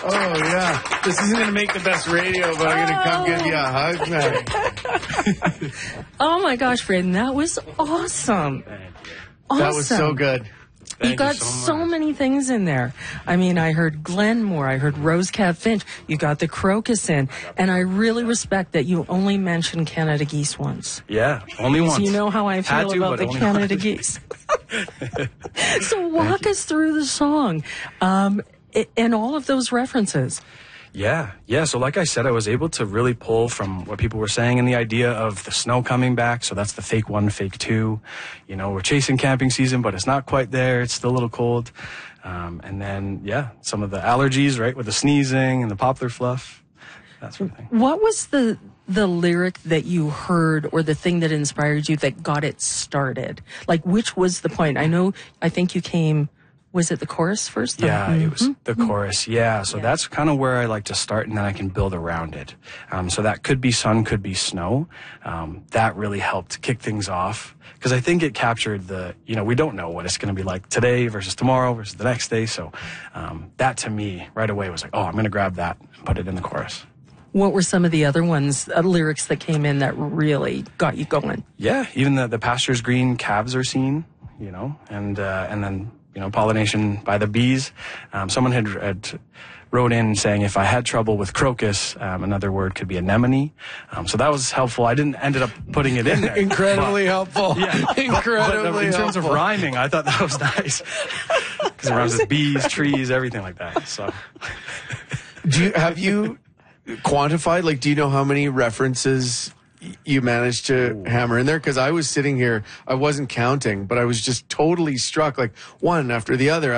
Oh, yeah. This isn't going to make the best radio, but I'm going to come give you a hug, man. Oh, my gosh, Braden, that was awesome. Awesome. That was so good. You got so many things in there. I mean, I heard Glenmore, I heard Rosecap Finch, you got the crocus in, and I really respect that you only mentioned Canada geese once. Yeah, only once. So you know how I feel about the Canada geese. So walk us through the song and all of those references. Yeah. So like I said, I was able to really pull from what people were saying and the idea of the snow coming back. So that's the fake 1, fake 2. You know, we're chasing camping season, but it's not quite there. It's still a little cold. And then, some of the allergies, right, with the sneezing and the poplar fluff, that sort of thing. What was the lyric that you heard or the thing that inspired you that got it started? Like, which was the point? I think you came... Was it the chorus first? Yeah, it was the chorus. Yeah, so that's kind of where I like to start, and then I can build around it. So that could be sun, could be snow. That really helped kick things off because I think it captured we don't know what it's going to be like today versus tomorrow versus the next day. So that to me right away was like, oh, I'm going to grab that and put it in the chorus. What were some of the other ones, lyrics that came in that really got you going? Yeah, even the pastures green, calves are seen, and then... pollination by the bees. Someone had wrote in saying if I had trouble with crocus, another word could be anemone. So that was helpful. I didn't ended up putting it in there. Incredibly helpful. Yeah, incredibly in terms of rhyming, I thought that was nice because it rhymes with bees, trees, everything like that. So, have you quantified? Like, do you know how many references you managed to hammer in there? Because I was sitting here, I wasn't counting, but I was just totally struck, like one after the other.